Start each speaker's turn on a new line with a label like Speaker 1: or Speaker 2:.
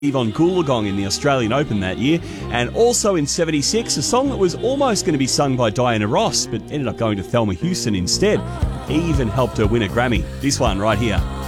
Speaker 1: Yvonne Goolagong in the Australian Open that year, and also in 76, a song that was almost going to be sung by Diana Ross, but ended up going to Thelma Houston instead. He even helped her win a Grammy. This one right here.